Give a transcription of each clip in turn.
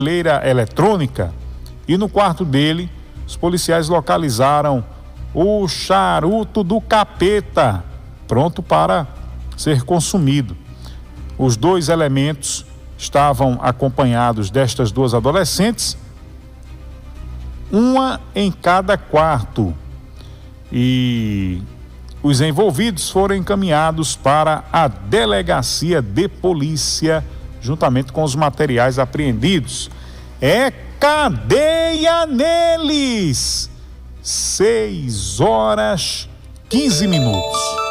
tornozeleira eletrônica e no quarto dele os policiais localizaram o charuto do capeta, pronto para ser consumido. Os dois elementos estavam acompanhados destas duas adolescentes, uma em cada quarto, e os envolvidos foram encaminhados para a delegacia de polícia, juntamente com os materiais apreendidos. É cadeia neles! 6h15.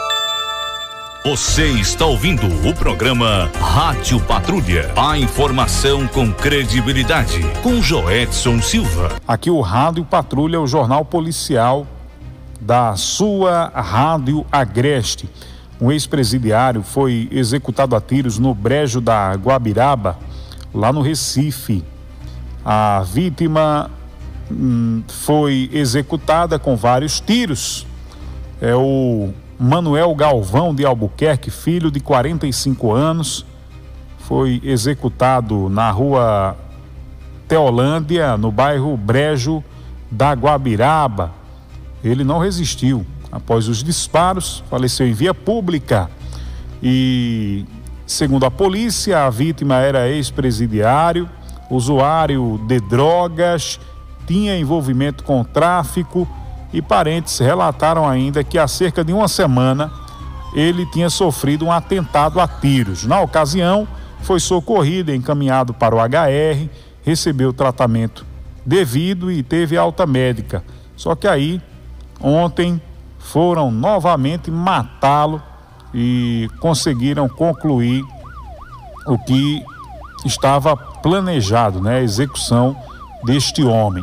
Você está ouvindo o programa Rádio Patrulha. A informação com credibilidade, com Joedson Silva. Aqui o Rádio Patrulha, o jornal policial da sua Rádio Agreste. Um ex-presidiário foi executado a tiros no brejo da Guabiraba, lá no Recife. A vítima foi executada com vários tiros. É o Manuel Galvão de Albuquerque, filho de 45 anos, foi executado na rua Teolândia, no bairro Brejo da Guabiraba. Ele não resistiu. Após os disparos, faleceu em via pública. E, segundo a polícia, a vítima era ex-presidiário, usuário de drogas, tinha envolvimento com tráfico, e parentes relataram ainda que há cerca de uma semana ele tinha sofrido um atentado a tiros. Na ocasião, foi socorrido e encaminhado para o HR, recebeu tratamento devido e teve alta médica. Só que aí, ontem, foram novamente matá-lo e conseguiram concluir o que estava planejado, né? A execução deste homem.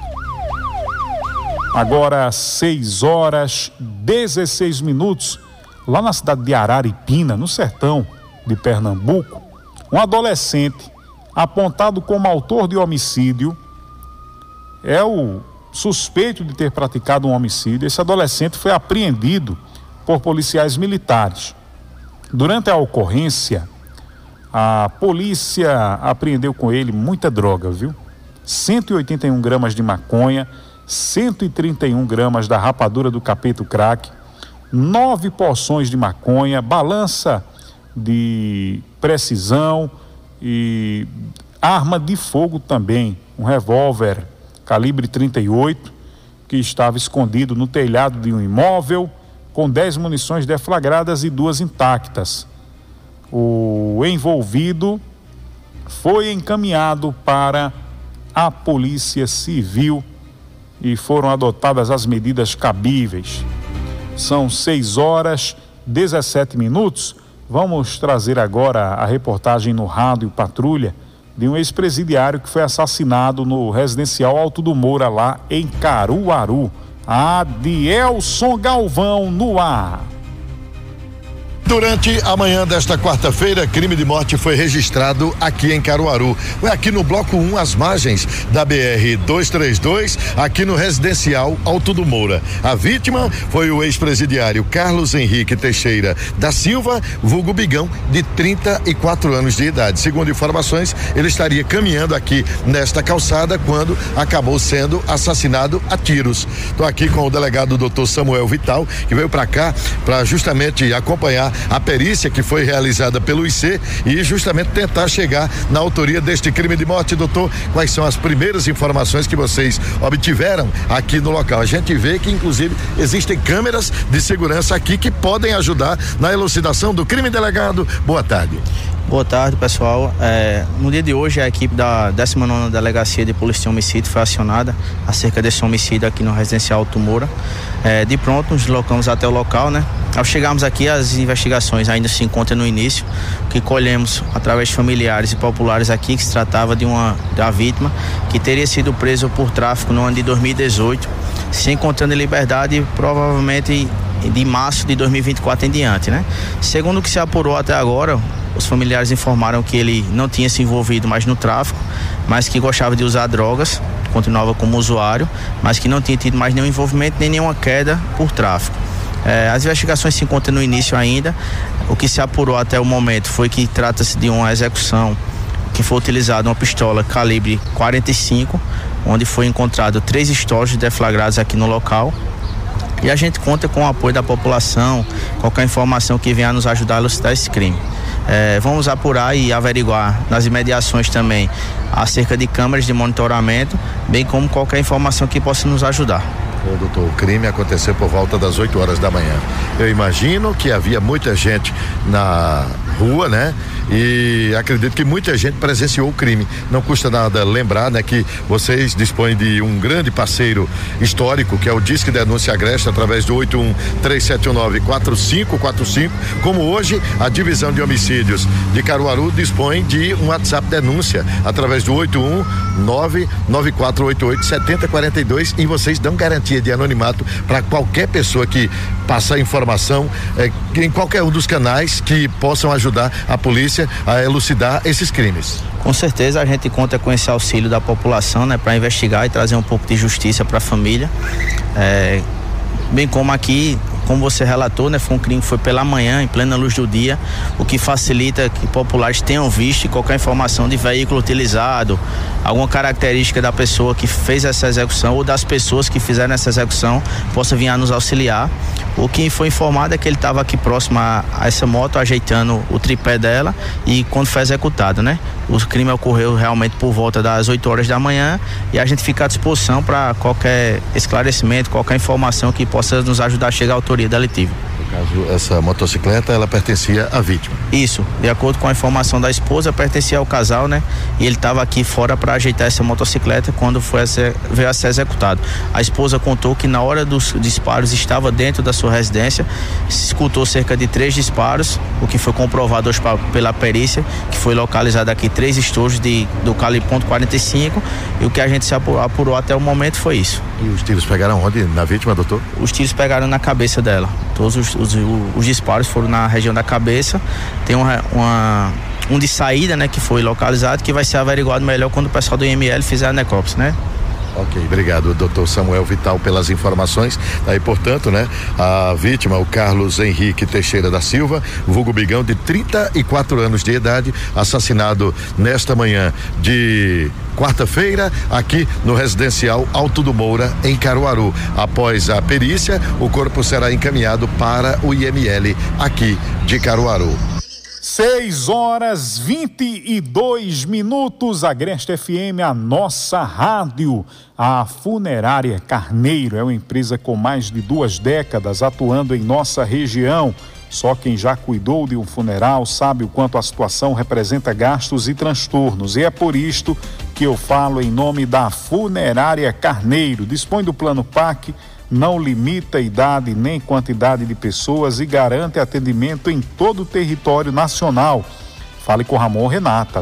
Agora 6h16, lá na cidade de Araripina, no sertão de Pernambuco, um adolescente apontado como autor de homicídio é o suspeito de ter praticado um homicídio. Esse adolescente foi apreendido por policiais militares. Durante a ocorrência, a polícia apreendeu com ele muita droga, viu? 181 gramas de maconha, 131 gramas da rapadura do capeta crack, 9 porções de maconha, balança de precisão e arma de fogo também, um revólver calibre 38, que estava escondido no telhado de um imóvel, com 10 munições deflagradas e 2 intactas. O envolvido foi encaminhado para a Polícia Civil e foram adotadas as medidas cabíveis. São 6h17. Vamos trazer agora a reportagem no Rádio Patrulha de um ex-presidiário que foi assassinado no residencial Alto do Moura, lá em Caruaru. Adielson Galvão no ar. Durante a manhã desta quarta-feira, crime de morte foi registrado aqui em Caruaru. Foi aqui no bloco 1, às margens da BR-232, aqui no residencial Alto do Moura. A vítima foi o ex-presidiário Carlos Henrique Teixeira da Silva, vulgo Bigão, de 34 anos de idade. Segundo informações, ele estaria caminhando aqui nesta calçada quando acabou sendo assassinado a tiros. Estou aqui com o delegado Dr. Samuel Vital, que veio para cá para justamente acompanhar a perícia que foi realizada pelo IC e justamente tentar chegar na autoria deste crime de morte. Doutor, quais são as primeiras informações que vocês obtiveram aqui no local? A gente vê que inclusive existem câmeras de segurança aqui que podem ajudar na elucidação do crime. Delegado, boa tarde. Boa tarde, pessoal. No dia de hoje, a equipe da 19ª Delegacia de Polícia de Homicídio foi acionada acerca desse homicídio aqui no residencial Alto Moura. De pronto, nos deslocamos até o local, né? Ao chegarmos aqui, as investigações ainda se encontram no início, que colhemos através de familiares e populares aqui que se tratava da vítima que teria sido preso por tráfico no ano de 2018, se encontrando em liberdade provavelmente de março de 2024 em diante, né? Segundo o que se apurou até agora, os familiares informaram que ele não tinha se envolvido mais no tráfico, mas que gostava de usar drogas, continuava como usuário, mas que não tinha tido mais nenhum envolvimento nem nenhuma queda por tráfico. As investigações se encontram no início ainda. O que se apurou até o momento foi que trata-se de uma execução que foi utilizada uma pistola calibre 45, onde foi encontrado 3 estojos deflagrados aqui no local. E a gente conta com o apoio da população, qualquer informação que venha nos ajudar a elucidar esse crime. Vamos apurar e averiguar nas imediações também acerca de câmeras de monitoramento, bem como qualquer informação que possa nos ajudar. Doutor, o crime aconteceu por volta das 8 horas da manhã. Eu imagino que havia muita gente na rua, né? E acredito que muita gente presenciou o crime. Não custa nada lembrar, né, que vocês dispõem de um grande parceiro histórico, que é o Disque Denúncia Agreste, através do 81-3719-4545. Como hoje, a Divisão de Homicídios de Caruaru dispõe de um WhatsApp denúncia, através do 819-9488-7042, e vocês dão garantia de anonimato para qualquer pessoa que passar informação em qualquer um dos canais que possam ajudar a polícia a elucidar esses crimes. Com certeza a gente conta com esse auxílio da população, né, para investigar e trazer um pouco de justiça para a família. Bem como aqui, como você relatou, né, foi um crime que foi pela manhã, em plena luz do dia, o que facilita que populares tenham visto qualquer informação de veículo utilizado, alguma característica da pessoa que fez essa execução ou das pessoas que fizeram essa execução, possa vir a nos auxiliar. O que foi informado é que ele estava aqui próximo a essa moto, ajeitando o tripé dela, e quando foi executado, né? O crime ocorreu realmente por volta das 8 horas da manhã, e a gente fica à disposição para qualquer esclarecimento, qualquer informação que possa nos ajudar a chegar à autoria delitiva. No caso, essa motocicleta, ela pertencia à vítima? Isso, de acordo com a informação da esposa, pertencia ao casal, né? E ele estava aqui fora para ajeitar essa motocicleta quando veio a ser executado. A esposa contou que na hora dos disparos estava dentro da sua residência, se escutou cerca de 3 disparos, o que foi comprovado hoje pela perícia, que foi localizado aqui 3 estojos do calibre .45, e o que a gente se apurou até o momento foi isso. E os tiros pegaram onde? Na vítima, doutor? Os tiros pegaram na cabeça dela. Todos os disparos foram na região da cabeça. Tem um de saída, né, que foi localizado, que vai ser averiguado melhor quando o pessoal do IML fizer a necrópsia, né? Ok, obrigado, doutor Samuel Vital, pelas informações. Aí, portanto, né, a vítima, o Carlos Henrique Teixeira da Silva, vulgo Bigão, de 34 anos de idade, assassinado nesta manhã de quarta-feira, aqui no residencial Alto do Moura, em Caruaru. Após a perícia, o corpo será encaminhado para o IML aqui de Caruaru. 6h22, Agreste FM, a nossa rádio. A Funerária Carneiro é uma empresa com mais de 2 décadas atuando em nossa região. Só quem já cuidou de um funeral sabe o quanto a situação representa gastos e transtornos. E é por isto que eu falo em nome da Funerária Carneiro. Dispõe do plano PAC, não limita a idade nem quantidade de pessoas e garante atendimento em todo o território nacional. Fale com Ramon Renata,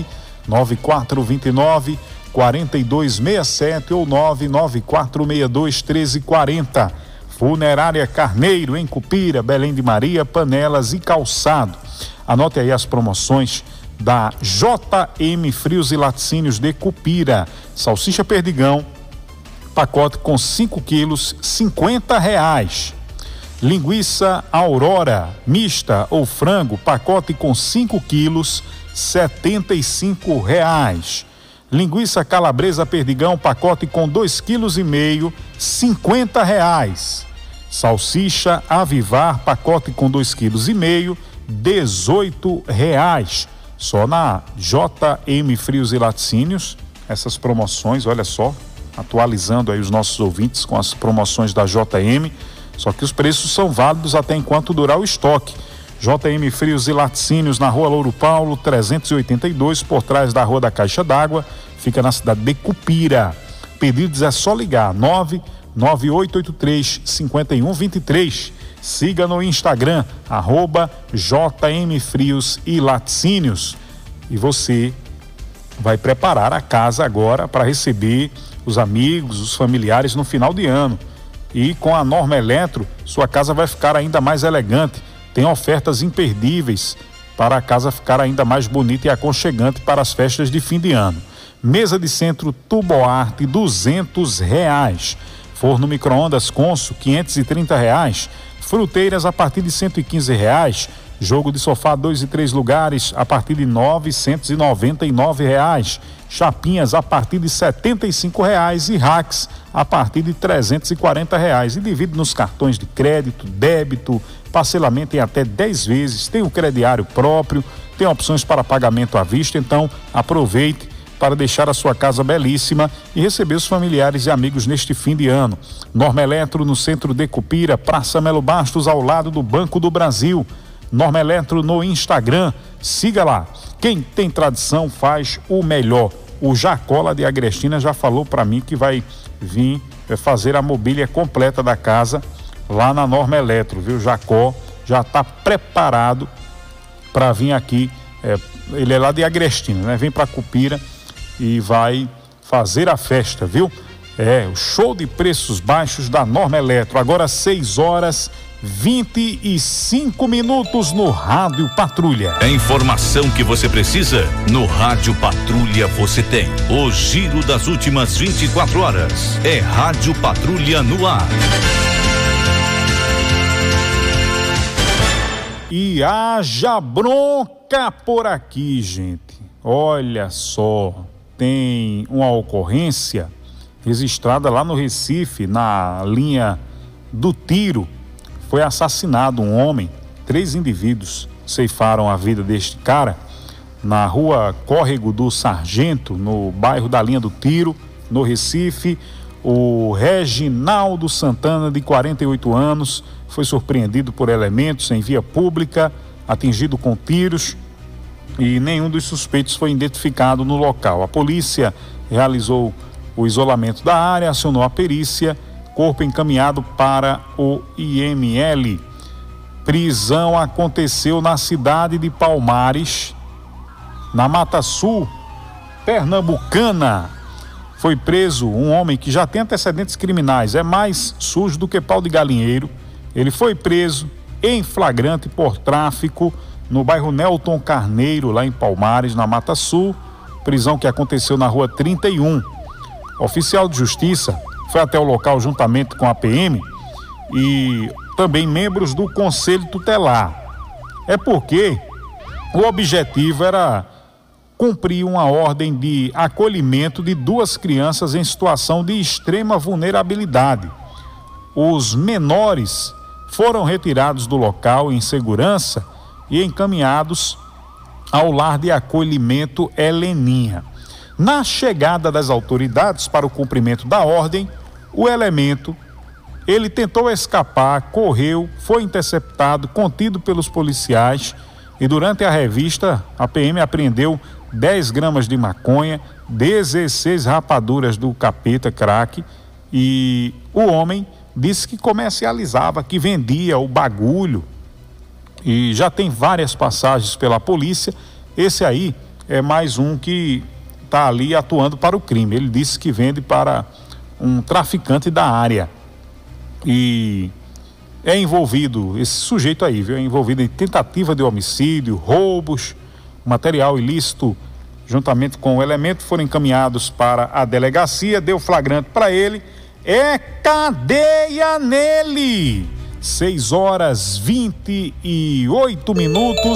99429-4267 ou 99462-1340. Funerária Carneiro, em Cupira, Belém de Maria, Panelas e Calçado. Anote aí as promoções da JM Frios e Laticínios de Cupira. Salsicha Perdigão, pacote com 5 quilos, R$50. Linguiça Aurora, mista ou frango, pacote com 5 quilos, R$75. Linguiça Calabresa Perdigão, pacote com 2,5 quilos, R$50. Salsicha Avivar, pacote com 2,5 quilos, R$18. Só na JM Frios e Laticínios, essas promoções, olha só, atualizando aí os nossos ouvintes com as promoções da JM, só que os preços são válidos até enquanto durar o estoque. JM Frios e Laticínios, na Rua Louro Paulo, 382, por trás da Rua da Caixa d'Água, fica na cidade de Cupira. Pedidos é só ligar, 99883-5123. Siga no Instagram, @JM Frios e Laticínios. E você vai preparar a casa agora para receber os amigos, os familiares no final de ano. E com a Norma Eletro, sua casa vai ficar ainda mais elegante. Tem ofertas imperdíveis para a casa ficar ainda mais bonita e aconchegante para as festas de fim de ano. Mesa de centro Tuboarte, R$200. Forno micro-ondas Consul, R$530. Fruteiras a partir de R$115. Jogo de sofá 2 e 3 lugares a partir de R$ 999. Chapinhas a partir de R$ 75 e racks a partir de R$ 340. E divide nos cartões de crédito, débito, parcelamento em até 10 vezes. Tem o crediário próprio, tem opções para pagamento à vista. Então aproveite para deixar a sua casa belíssima e receber os familiares e amigos neste fim de ano. Norma Eletro no centro de Cupira, Praça Melo Bastos, ao lado do Banco do Brasil. Norma Eletro no Instagram, siga lá. Quem tem tradição faz o melhor. O Jacola de Agrestina já falou para mim que vai vir fazer a mobília completa da casa lá na Norma Eletro, viu? Jacó já está preparado para vir aqui. Ele é lá de Agrestina, né? Vem para Cupira e vai fazer a festa, viu? O show de preços baixos da Norma Eletro. Agora 6h25 no Rádio Patrulha. A informação que você precisa, no Rádio Patrulha você tem. O giro das últimas 24 horas. É Rádio Patrulha no ar. E haja bronca por aqui, gente. Olha só, tem uma ocorrência registrada lá no Recife, na linha do Tiro. Foi assassinado um homem, 3 indivíduos ceifaram a vida deste cara na rua Córrego do Sargento, no bairro da linha do Tiro, no Recife. O Reginaldo Santana, de 48 anos, foi surpreendido por elementos em via pública, atingido com tiros, e nenhum dos suspeitos foi identificado no local. A polícia realizou o isolamento da área, acionou a perícia, corpo encaminhado para o IML. Prisão aconteceu na cidade de Palmares, na Mata Sul, pernambucana. Foi preso um homem que já tem antecedentes criminais, é mais sujo do que pau de galinheiro. Ele foi preso em flagrante por tráfico no bairro Nelton Carneiro, lá em Palmares, na Mata Sul. Prisão que aconteceu na rua 31. Oficial de justiça foi até o local juntamente com a PM e também membros do Conselho Tutelar. É porque o objetivo era cumprir uma ordem de acolhimento de 2 crianças em situação de extrema vulnerabilidade. Os menores foram retirados do local em segurança e encaminhados ao lar de acolhimento Heleninha. Na chegada das autoridades para o cumprimento da ordem, o elemento, ele tentou escapar, correu, foi interceptado, contido pelos policiais, e durante a revista, a PM apreendeu 10 gramas de maconha, 16 rapaduras do capeta crack, e o homem disse que comercializava, que vendia o bagulho, e já tem várias passagens pela polícia. Esse aí é mais um que está ali atuando para o crime. Ele disse que vende para um traficante da área e é envolvido, esse sujeito aí, viu? É envolvido em tentativa de homicídio, roubos, material ilícito, juntamente com o elemento, foram encaminhados para a delegacia, deu flagrante para ele, é cadeia nele. 6h28.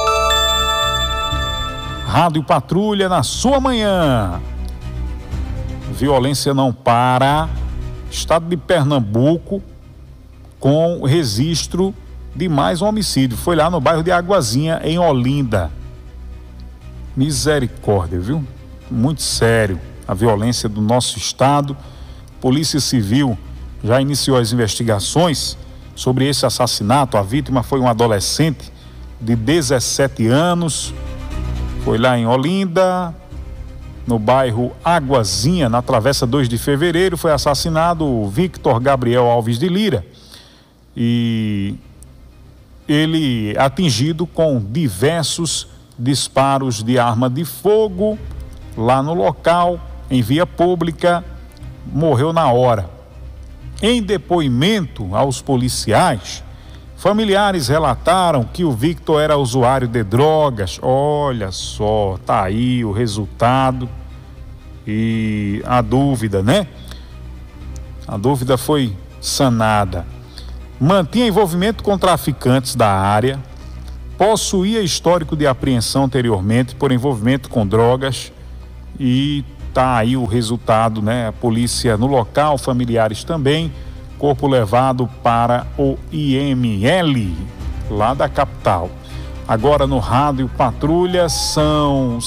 Rádio Patrulha na sua manhã. Violência não para. Estado de Pernambuco com registro de mais um homicídio. Foi lá no bairro de Aguazinha, em Olinda. Misericórdia, viu? Muito sério a violência do nosso estado. Polícia Civil já iniciou as investigações sobre esse assassinato. A vítima foi um adolescente de 17 anos. Foi lá em Olinda, no bairro Aguazinha, na Travessa 2 de Fevereiro, foi assassinado o Victor Gabriel Alves de Lira. E ele atingido com diversos disparos de arma de fogo lá no local, em via pública, morreu na hora. Em depoimento aos policiais, familiares relataram que o Victor era usuário de drogas. Olha só, tá aí o resultado e a dúvida, né? A dúvida foi sanada. Mantinha envolvimento com traficantes da área, possuía histórico de apreensão anteriormente por envolvimento com drogas e tá aí o resultado, né? A polícia no local, familiares também, corpo levado para o IML, lá da capital. Agora no Rádio Patrulha são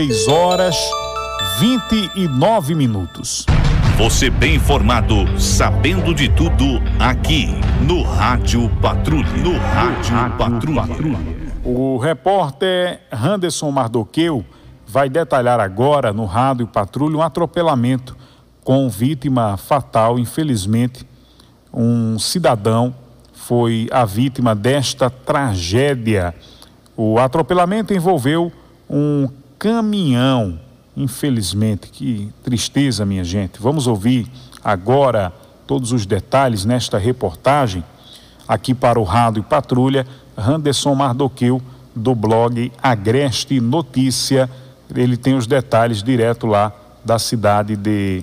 6h29. Você bem informado, sabendo de tudo, aqui no Rádio Patrulha. No Rádio Patrulha. O repórter Anderson Mardoqueu vai detalhar agora no Rádio Patrulha um atropelamento com vítima fatal. Infelizmente, um cidadão foi a vítima desta tragédia. O atropelamento envolveu um caminhão. Infelizmente, que tristeza, minha gente. Vamos ouvir agora todos os detalhes nesta reportagem aqui para o Rádio Patrulha. Anderson Mardoqueu, do blog Agreste Notícia. Ele tem os detalhes direto lá da cidade de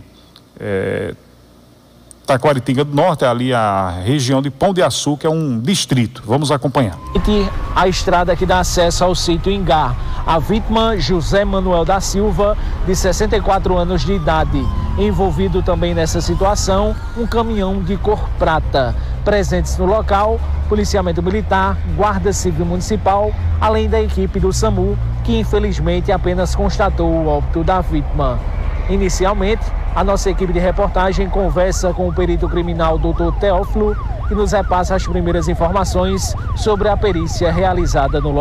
Taquaritinga do Norte, ali a região de Pão de Açúcar, é um distrito. Vamos acompanhar. A estrada que dá acesso ao sítio Ingá. A vítima, José Manuel da Silva, de 64 anos de idade. Envolvido também nessa situação, um caminhão de cor prata. Presentes no local, policiamento militar, Guarda Civil Municipal, além da equipe do SAMU, que infelizmente apenas constatou o óbito da vítima. Inicialmente, a nossa equipe de reportagem conversa com o perito criminal Dr. Teófilo, que nos repassa as primeiras informações sobre a perícia realizada no local.